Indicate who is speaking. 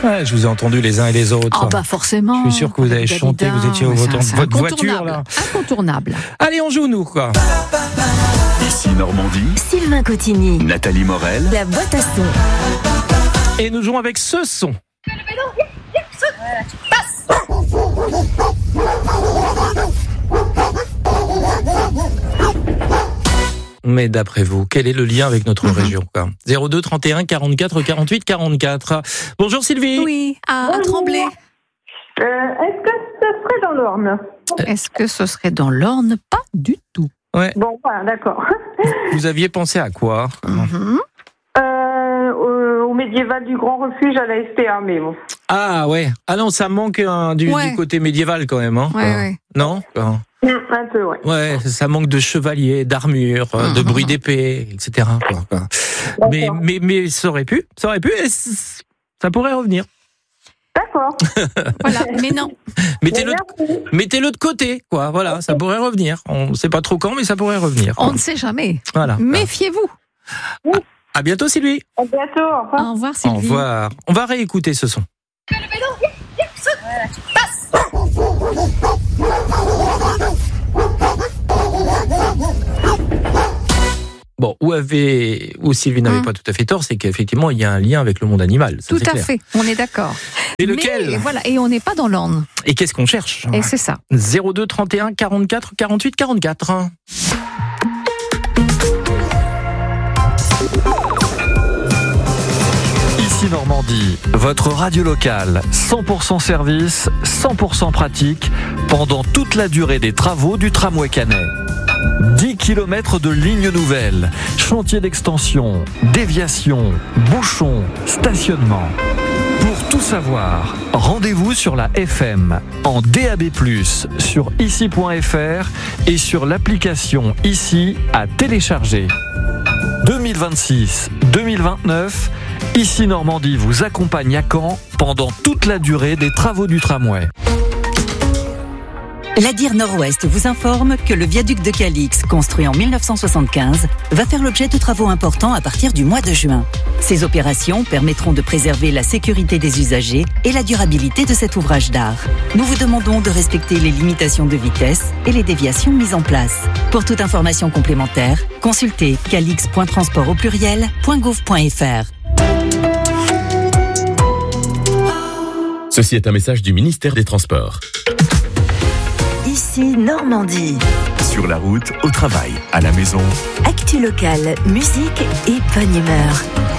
Speaker 1: Ouais, je vous ai entendu les uns et les autres.
Speaker 2: Ah bah forcément.
Speaker 1: Je suis sûr que vous avez chanté, vous étiez au volant de votre voiture là.
Speaker 2: Incontournable.
Speaker 1: Allez, on joue nous quoi.
Speaker 3: Ici Normandie,
Speaker 4: Sylvain Cotigny,
Speaker 3: Nathalie Morel,
Speaker 4: la boîte à son.
Speaker 1: Et nous jouons avec ce son. Mais d'après vous, quel est le lien avec notre région quoi ? 02 31 44 48 44. Bonjour Sylvie.
Speaker 2: Oui, à Tremblay.
Speaker 5: Est-ce que ce serait dans l'Orne?
Speaker 2: Est-ce que ce serait dans l'Orne? Pas du tout.
Speaker 1: Ouais.
Speaker 5: Bon, voilà, d'accord.
Speaker 1: Vous aviez pensé à quoi ?
Speaker 5: Au médiéval du Grand Refuge à la SPA, mais bon.
Speaker 1: Ah ouais. Ah non, ça manque du côté médiéval quand même. Hein,
Speaker 2: Ouais.
Speaker 1: Non ?
Speaker 5: Un peu, ouais.
Speaker 1: Ouais, ça manque de chevaliers, d'armures, de bruit d'épée, etc. quoi. Mais ça aurait pu, et ça pourrait revenir.
Speaker 5: D'accord.
Speaker 2: Voilà, mais non.
Speaker 1: Mettez-le de côté, quoi. Voilà, ça pourrait revenir. On ne sait pas trop quand, mais ça pourrait revenir.
Speaker 2: On ne sait jamais.
Speaker 1: Voilà.
Speaker 2: Méfiez-vous.
Speaker 1: À bientôt, Sylvie.
Speaker 5: À bientôt, au revoir.
Speaker 2: Au revoir, Sylvie.
Speaker 1: Au revoir. On va réécouter ce son. Bon, où Sylvie n'avait pas tout à fait tort, c'est qu'effectivement, il y a un lien avec le monde animal. Ça,
Speaker 2: tout à fait, on est d'accord.
Speaker 1: Et lequel ?
Speaker 2: Et on n'est pas dans l'Orne.
Speaker 1: Et qu'est-ce qu'on cherche ?
Speaker 2: Et c'est ça.
Speaker 1: 02 31 44 48 44.
Speaker 6: Ici Normandie, votre radio locale, 100% service, 100% pratique, pendant toute la durée des travaux du tramway Canet. 10 km de lignes nouvelles, chantier d'extension, déviation, bouchons, stationnement. Pour tout savoir, rendez-vous sur la FM, en DAB+, sur ici.fr et sur l'application Ici à télécharger. 2026-2029, Ici Normandie vous accompagne à Caen pendant toute la durée des travaux du tramway.
Speaker 4: La DIR Nord-Ouest vous informe que le viaduc de Calix, construit en 1975, va faire l'objet de travaux importants à partir du mois de juin. Ces opérations permettront de préserver la sécurité des usagers et la durabilité de cet ouvrage d'art. Nous vous demandons de respecter les limitations de vitesse et les déviations mises en place. Pour toute information complémentaire, consultez calix.transport@gouv.fr.
Speaker 7: Ceci est un message du ministère des Transports.
Speaker 4: Ici Normandie.
Speaker 3: sur la route, au travail, à la maison.
Speaker 4: Actu locale, musique et bonne humeur.